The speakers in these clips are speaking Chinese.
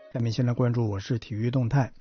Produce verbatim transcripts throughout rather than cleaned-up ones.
下面先来关注我市体育动态。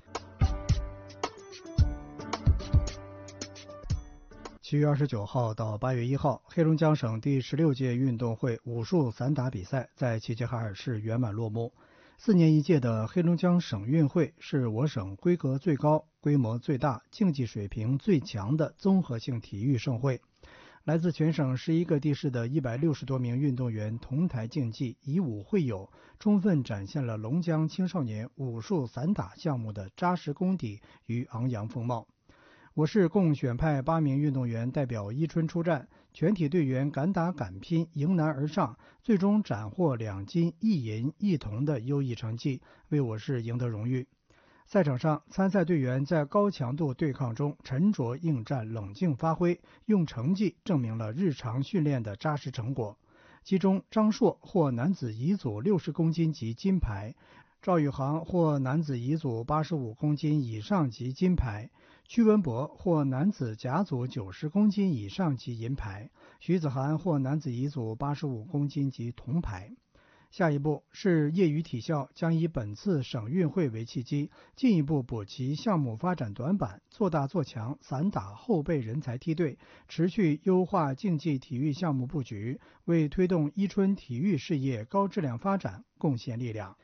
七月二十九号到八月一号，黑龙江省第十六届运动会武术散打比赛在齐齐哈尔市圆满落幕。四年一届的黑龙江省运会是我省规格最高、规模最大、竞技水平最强的综合性体育盛会。来自全省十一个地市的一百六十多名运动员同台竞技，以武会友，充分展现了龙江青少年武术散打项目的扎实功底与昂扬风貌。我市共选派八名运动员代表伊春出战，全体队员敢打敢拼，迎难而上，最终斩获两金一银一铜的优异成绩，为我市赢得荣誉。赛场上，参赛队员在高强度对抗中沉着应战，冷静发挥，用成绩证明了日常训练的扎实成果。其中，张硕获男子乙组六十公斤级金牌，赵宇航获男子乙组八十五公斤以上级金牌，屈文博获男子甲组九十公斤以上级银牌，徐子涵获男子乙组八十五公斤级铜牌。下一步是业余体校将以本次省运会为契机，进一步补齐项目发展短板，做大做强散打后备人才梯队，持续优化竞技体育项目布局，为推动伊春体育事业高质量发展贡献力量。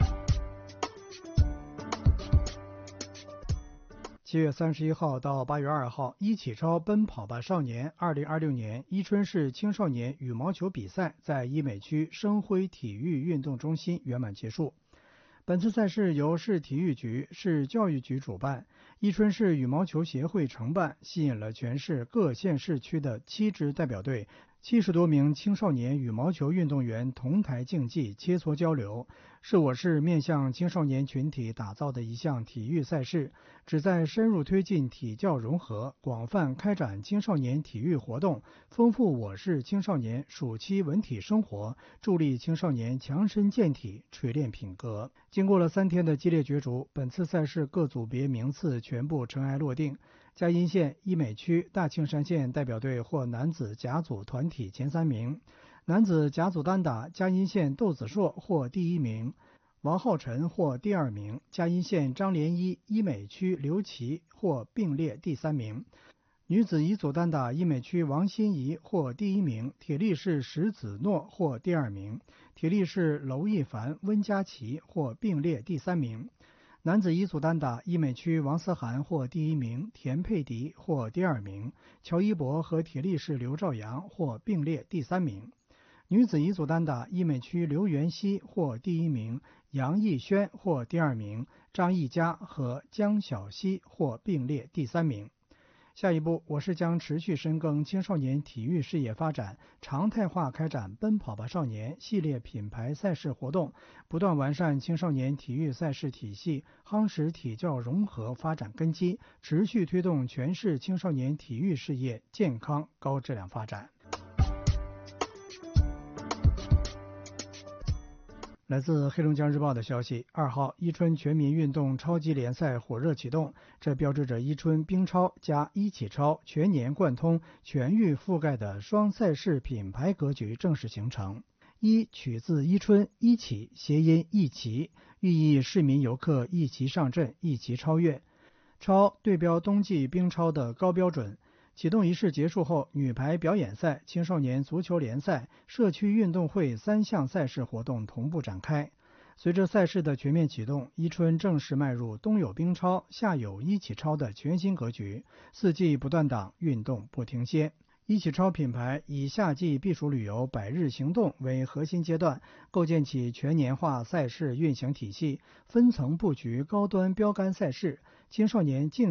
七月三十一号到八月二号，一起超奔跑吧少年二零二六年伊春市青少年羽毛球比赛在伊美区生辉体育运动中心圆满结束。本次赛事由市体育局、市教育局主办，伊春市羽毛球协会承办，吸引了全市各县市区的七支代表队，七十多名青少年羽毛球运动员同台竞技切磋交流，是我市面向青少年群体打造的一项体育赛事，旨在深入推进体教融合，广泛开展青少年体育活动，丰富我市青少年暑期文体生活，助力青少年强身健体，锤炼品格。经过了三天的激烈角逐，本次赛事各组别名次全部尘埃落定。嘉荫县伊美区大庆山县代表队获男子甲组团体前三名，男子甲组单打嘉荫县窦子硕获第一名，王浩辰获第二名，嘉荫县张连一伊美区刘琦获并列第三名。女子乙组单打伊美区王欣怡获第一名，铁力士石子诺获第二名，铁力士娄一凡、温佳琪获并列第三名。男子乙组单打伊美区王思涵获第一名，田佩迪获第二名，乔一博和铁力士刘兆阳获并列第三名。女子乙组单打伊美区刘元熙获第一名，杨艺轩获第二名，张艺佳和江小希获并列第三名。下一步，我市将持续深耕青少年体育事业发展，常态化开展奔跑吧少年系列品牌赛事活动，不断完善青少年体育赛事体系，夯实体教融合发展根基，持续推动全市青少年体育事业健康高质量发展。来自黑龙江日报的消息，二号伊春全民运动超级联赛火热启动，这标志着伊春冰超加一起超全年贯通、全域覆盖的双赛事品牌格局正式形成。一取自伊春，一起谐音一齐，寓意市民游客一齐上阵，一齐超越。超对标冬季冰超的高标准。启动仪式结束后，女排表演赛、青少年足球联赛、社区运动会三项赛事活动同步展开。随着赛事的全面启动，伊春正式迈入冬有冰超、夏有一起超的全新格局，四季不断档，运动不停歇。一起超品牌以夏季避暑旅游百日行动为核心阶段，构建起全年化赛事运行体系，分层布局高端标杆赛事，青少年竞